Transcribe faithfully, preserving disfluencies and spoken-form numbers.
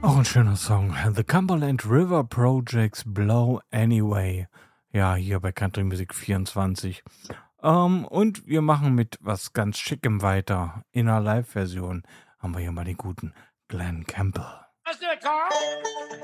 Auch ein schöner Song. The Cumberland River Projects Blow Anyway. Ja, hier bei Country Music vierundzwanzig. Ähm, und wir machen mit was ganz Schickem weiter. In einer Live-Version haben wir hier mal den guten Glenn Campbell. Let's do it, Carl.